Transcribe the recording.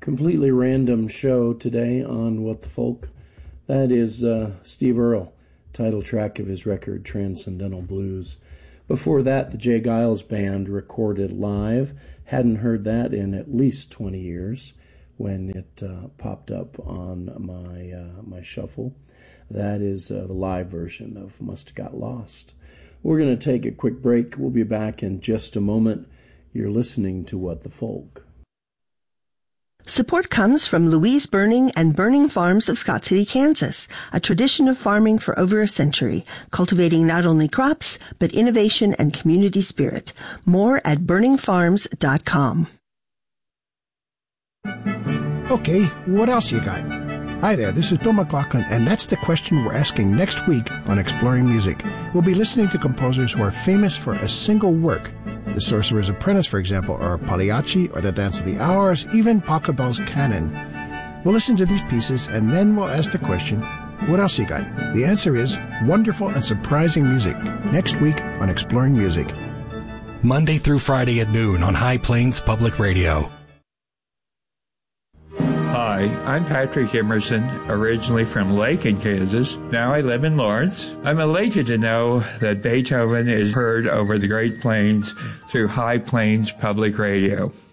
Completely random show today on What the Folk. That is Steve Earle, title track of his record Transcendental Blues. Before that, the Jay Giles Band recorded live. Hadn't heard that in at least 20 years when it popped up on my shuffle. That is the live version of Must Have Got Lost. We're going to take a quick break. We'll be back in just a moment. You're listening to What the Folk. Support comes from Louise Burning and Burning Farms of Scott City, Kansas, a tradition of farming for over a century, cultivating not only crops, but innovation and community spirit. More at burningfarms.com. Okay, what else you got? Hi there, this is Bill McLaughlin, and that's the question we're asking next week on Exploring Music. We'll be listening to composers who are famous for a single work. The Sorcerer's Apprentice, for example, or Pagliacci, or The Dance of the Hours, even Pachelbel's Canon. We'll listen to these pieces, and then we'll ask the question, what else you got? The answer is wonderful and surprising music. Next week on Exploring Music. Monday through Friday at noon on High Plains Public Radio. Hi, I'm Patrick Emerson, originally from Lake, Kansas. Now I live in Lawrence. I'm elated to know that Beethoven is heard over the Great Plains through High Plains Public Radio.